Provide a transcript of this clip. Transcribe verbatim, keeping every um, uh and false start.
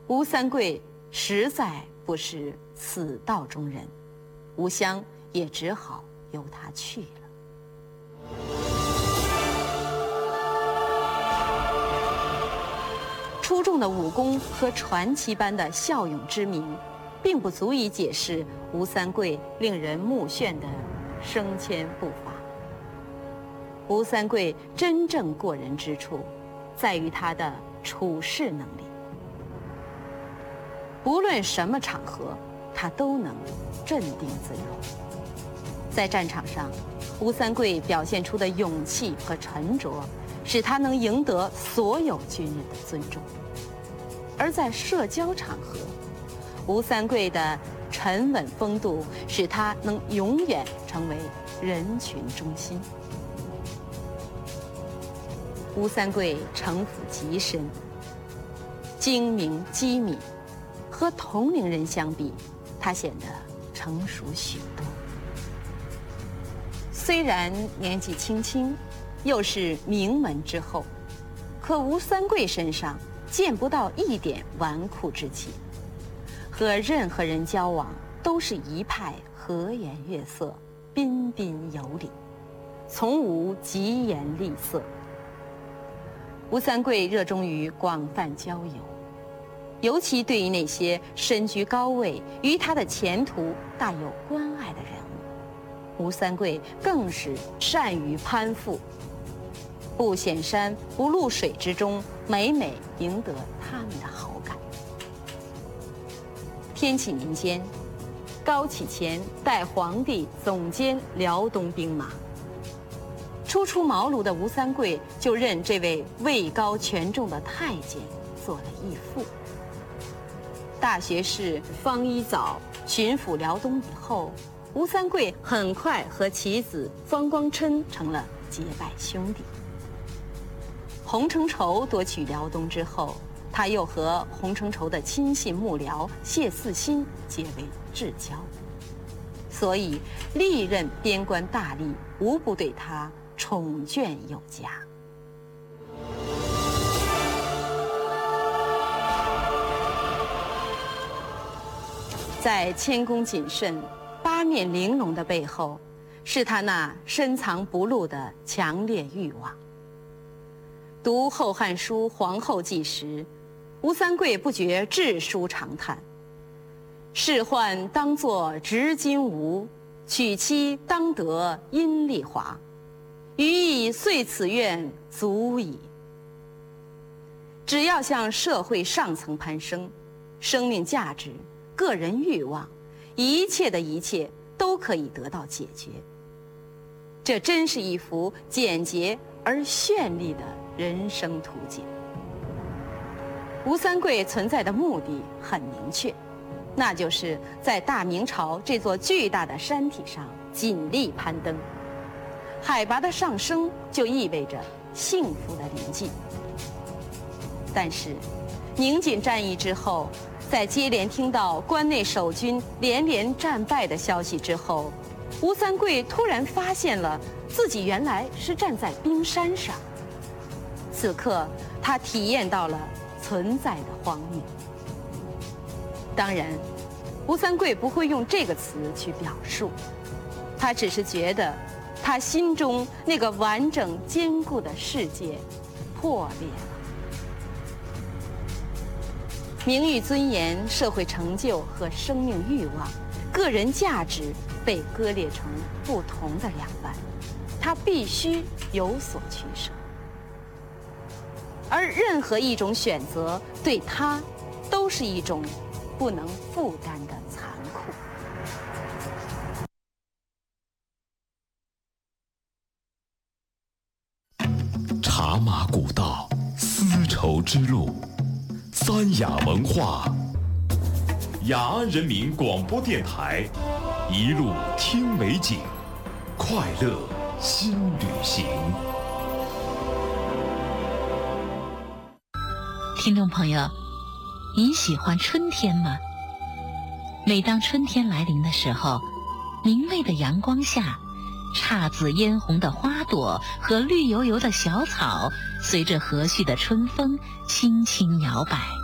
吴三桂实在不是此道中人，吴襄也只好由他去了。出众的武功和传奇般的骁勇之名，并不足以解释吴三桂令人目眩的升迁步伐。吴三桂真正过人之处，在于他的处事能力。不论什么场合，他都能镇定自若。在战场上，吴三桂表现出的勇气和沉着，使他能赢得所有军人的尊重；而在社交场合，吴三桂的沉稳风度，使他能永远成为人群中心。吴三桂城府极深，精明机敏，和同龄人相比，他显得成熟许多。虽然年纪轻轻，又是名门之后，可吴三桂身上见不到一点纨绔之气，和任何人交往都是一派和颜悦色，彬彬有礼，从无疾言厉色。吴三桂热衷于广泛交友，尤其对于那些身居高位、与他的前途大有关爱的人物，吴三桂更是善于攀附，不显山不露水之中，每每赢得他们的好感。天启年间，高启乾代皇帝总监辽东兵马。初出茅庐的吴三桂就任这位位高权重的太监做了义父。大学士方一藻巡抚辽东以后，吴三桂很快和其子方光琛成了结拜兄弟。洪承畴夺取辽东之后，他又和洪承畴的亲信幕僚谢嗣新结为至交，所以历任边关大吏无不对他宠眷有加。在谦恭谨慎、八面玲珑的背后，是他那深藏不露的强烈欲望。读《后汉书·皇后记》时，吴三桂不觉致书长叹：“仕宦当作执金吾，娶妻当得阴丽华。余亦遂此愿足矣。”只要向社会上层攀升，生命价值、个人欲望，一切的一切都可以得到解决。这真是一幅简洁而绚丽的人生图景。吴三桂存在的目的很明确，那就是在大明朝这座巨大的山体上尽力攀登。海拔的上升就意味着幸福的临近。但是，宁锦战役之后，在接连听到关内守军连连战败的消息之后，吴三桂突然发现了自己原来是站在冰山上。此刻，他体验到了存在的荒谬。当然，吴三桂不会用这个词去表述，他只是觉得他心中那个完整坚固的世界破裂了。名誉尊严、社会成就和生命欲望、个人价值被割裂成不同的两半，他必须有所取舍。而任何一种选择对他都是一种不能负担的残酷。 茶马古道，丝绸之路，三雅文化，雅安人民广播电台，一路听美景，快乐新旅行。 听众朋友，您喜欢春天吗？每当春天来临的时候，明媚的阳光下，姹紫嫣红的花朵和绿油油的小草随着和煦的春风轻轻摇摆，